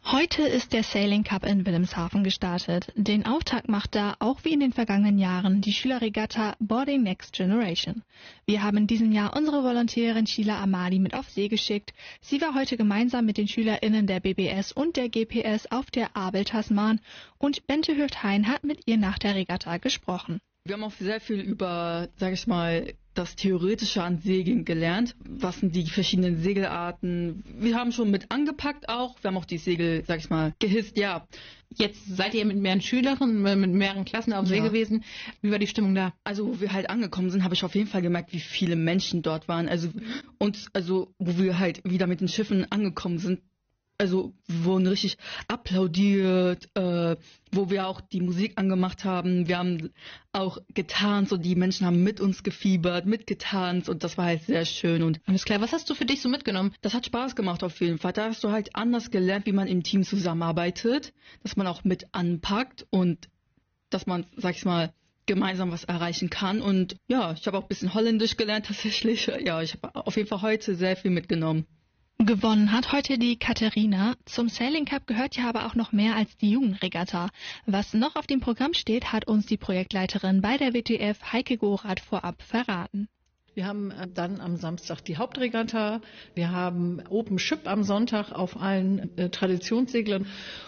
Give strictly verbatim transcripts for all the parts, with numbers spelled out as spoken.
Heute ist der Sailing Cup in Wilhelmshaven gestartet. Den Auftakt macht da, auch wie in den vergangenen Jahren, die Schülerregatta Boarding Next Generation. Wir haben in diesem Jahr unsere Volontärin Sheila Amadi mit auf See geschickt. Sie war heute gemeinsam mit den SchülerInnen der B B S und der G P S auf der Abel Tasman und Bente Hüft-Hein hat mit ihr nach der Regatta gesprochen. Wir haben auch sehr viel über, sag ich mal, das Theoretische an Segeln gelernt. Was sind die verschiedenen Segelarten? Wir haben schon mit angepackt auch. Wir haben auch die Segel, sag ich mal, gehisst, ja. Jetzt seid ihr mit mehreren Schülern, mit mehreren Klassen auf See ja. gewesen. Wie war die Stimmung da? Also, wo wir halt angekommen sind, habe ich auf jeden Fall gemerkt, wie viele Menschen dort waren. Also, und, also, wo wir halt wieder mit den Schiffen angekommen sind, also wir wurden richtig applaudiert, äh, wo wir auch die Musik angemacht haben. Wir haben auch getanzt und die Menschen haben mit uns gefiebert, mitgetanzt und das war halt sehr schön. Und alles klar, was hast du für dich so mitgenommen? Das hat Spaß gemacht auf jeden Fall. Da hast du halt anders gelernt, wie man im Team zusammenarbeitet, dass man auch mit anpackt und dass man, sag ich mal, gemeinsam was erreichen kann. Und ja, ich habe auch ein bisschen Holländisch gelernt tatsächlich. Ja, ich habe auf jeden Fall heute sehr viel mitgenommen. Gewonnen hat heute die Katharina. Zum Sailing Cup gehört ja aber auch noch mehr als die Jugendregatta. Was noch auf dem Programm steht, hat uns die Projektleiterin bei der W T F, Heike Gorath, vorab verraten. Wir haben dann am Samstag die Hauptregatta. Wir haben Open Ship am Sonntag auf allen äh, Traditionsseglern.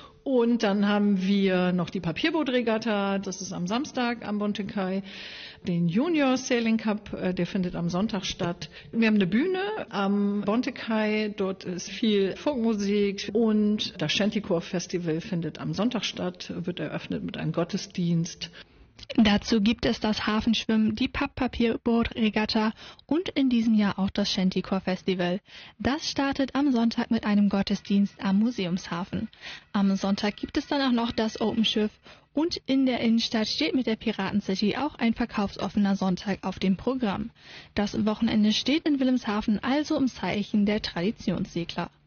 Und dann haben wir noch die Papierbootregatta, das ist am Samstag am Bontekai. Den Junior Sailing Cup, der findet am Sonntag statt. Wir haben eine Bühne am Bontekai, dort ist viel Folkmusik und das Shantycore Festival findet am Sonntag statt, wird eröffnet mit einem Gottesdienst. Dazu gibt es das Hafenschwimmen, die Papp-Papierboot-Regatta und in diesem Jahr auch das Shantycore Festival. Das startet am Sonntag mit einem Gottesdienst am Museumshafen. Am Sonntag gibt es dann auch noch das Open Schiff und in der Innenstadt steht mit der Piraten City auch ein verkaufsoffener Sonntag auf dem Programm. Das Wochenende steht in Wilhelmshaven also im Zeichen der Traditionssegler.